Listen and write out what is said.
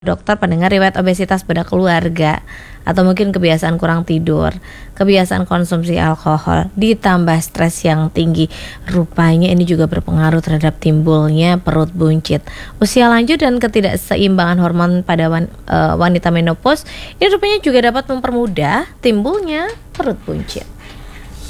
Dokter, pendengar, riwayat obesitas pada keluarga atau mungkin kebiasaan kurang tidur, kebiasaan konsumsi alkohol, ditambah stres yang tinggi, rupanya ini juga berpengaruh terhadap timbulnya perut buncit. Usia lanjut dan ketidakseimbangan hormon pada wanita menopause ini rupanya juga dapat mempermudah timbulnya perut buncit.